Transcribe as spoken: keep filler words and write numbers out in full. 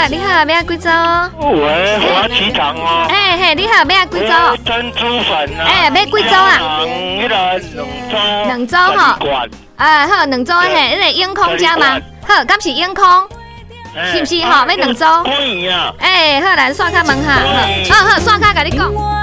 好，你好，要几组？ 喂，华旗堂哦。 哎嘿，你好，要几组？ 珍珠粉啊。 哎，要几组啊？ 迄个两组。 两组哈。啊，好，两组嘿，迄个永康家嘛，好，敢是永康？是不是吼？要两组？ 可以啊。 哎，好，来刷卡问下，好，好，刷卡甲你讲。